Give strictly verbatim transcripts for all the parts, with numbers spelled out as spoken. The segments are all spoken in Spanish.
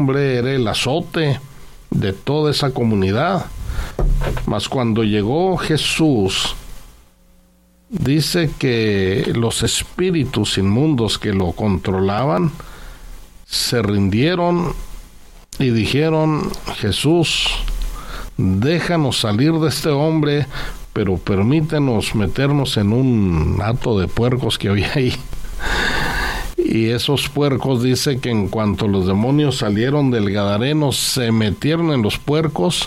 hombre era el azote de toda esa comunidad. Mas cuando llegó Jesús, dice que los espíritus inmundos que lo controlaban se rindieron y dijeron: Jesús, déjanos salir de este hombre, pero permítenos meternos en un hato de puercos que había ahí. Y esos puercos, dice que en cuanto los demonios salieron del gadareno, se metieron en los puercos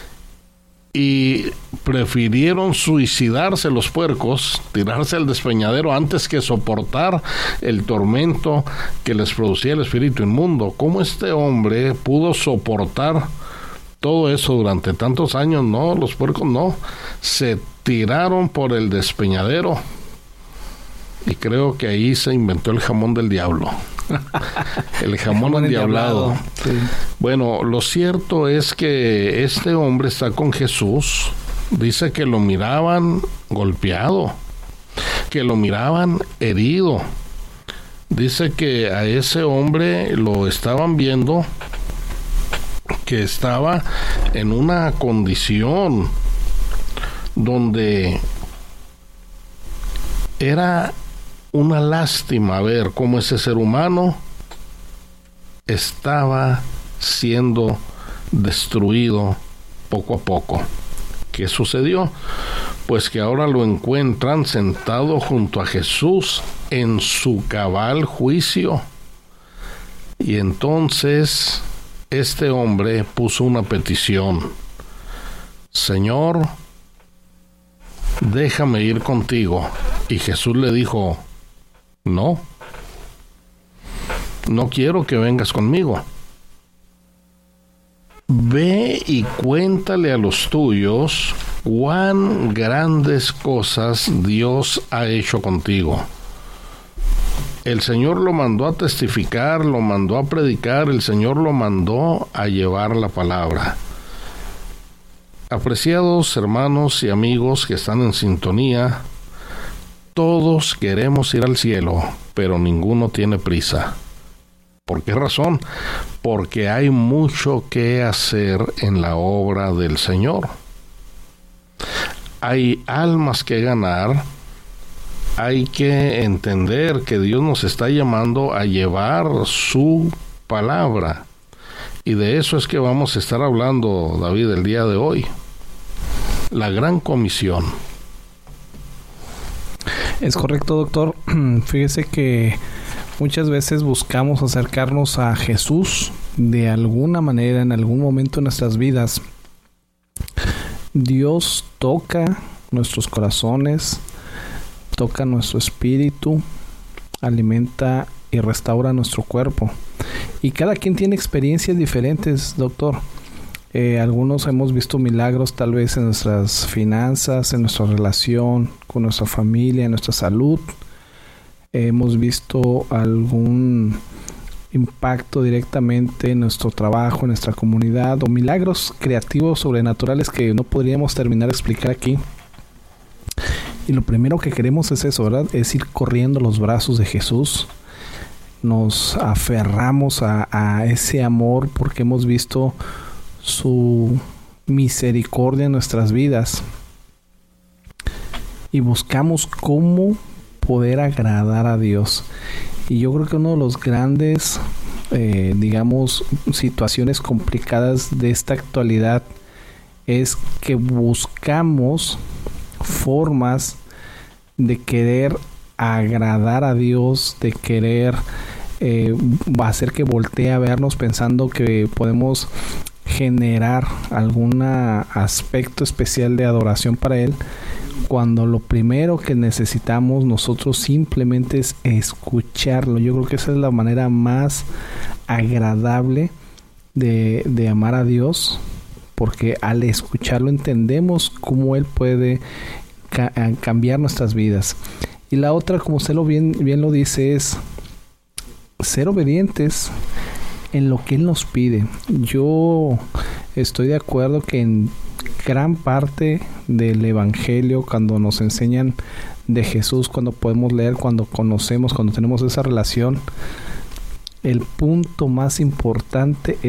y prefirieron suicidarse los puercos, tirarse al despeñadero antes que soportar el tormento que les producía el espíritu inmundo. ¿Cómo este hombre pudo soportar todo eso durante tantos años? No, los puercos no, se tiraron por el despeñadero. Y creo que ahí se inventó el jamón del diablo. El jamón, jamón endiablado. Sí. Bueno, lo cierto es que este hombre está con Jesús. Dice que lo miraban golpeado, que lo miraban herido. Dice que a ese hombre lo estaban viendo que estaba en una condición donde era una lástima ver cómo ese ser humano estaba siendo destruido poco a poco. ¿Qué sucedió? Pues que ahora lo encuentran sentado junto a Jesús en su cabal juicio. Y entonces este hombre puso una petición: Señor, déjame ir contigo. Y Jesús le dijo: no, no quiero que vengas conmigo. Ve y cuéntale a los tuyos cuán grandes cosas Dios ha hecho contigo. El Señor lo mandó a testificar, lo mandó a predicar, el Señor lo mandó a llevar la palabra. Apreciados hermanos y amigos que están en sintonía, todos queremos ir al cielo, pero ninguno tiene prisa. ¿Por qué razón? Porque hay mucho que hacer en la obra del Señor. Hay almas que ganar. Hay que entender que Dios nos está llamando a llevar su palabra. Y de eso es que vamos a estar hablando, David, el día de hoy. La gran comisión. Es correcto, doctor. Fíjese que muchas veces buscamos acercarnos a Jesús de alguna manera, en algún momento de nuestras vidas. Dios toca nuestros corazones, toca nuestro espíritu, alimenta y restaura nuestro cuerpo. Y cada quien tiene experiencias diferentes, doctor. Eh, algunos hemos visto milagros tal vez en nuestras finanzas, en nuestra relación con nuestra familia, en nuestra salud. Eh, hemos visto algún impacto directamente en nuestro trabajo, en nuestra comunidad, o milagros creativos sobrenaturales que no podríamos terminar de explicar aquí. Y lo primero que queremos es eso, ¿verdad? Es ir corriendo los brazos de Jesús. Nos aferramos a, a ese amor porque hemos visto su misericordia en nuestras vidas y buscamos cómo poder agradar a Dios. Y yo creo que uno de los grandes eh, digamos situaciones complicadas de esta actualidad es que buscamos formas de querer agradar a Dios, de querer eh, hacer que voltee a vernos pensando que podemos generar algún aspecto especial de adoración para Él, cuando lo primero que necesitamos nosotros simplemente es escucharlo. Yo creo que esa es la manera más agradable de, de amar a Dios, porque al escucharlo entendemos cómo Él puede ca- cambiar nuestras vidas. Y la otra, como usted lo bien, bien lo dice, es ser obedientes en lo que Él nos pide. Yo estoy de acuerdo que en gran parte del Evangelio, cuando nos enseñan de Jesús, cuando podemos leer, cuando conocemos, cuando tenemos esa relación, el punto más importante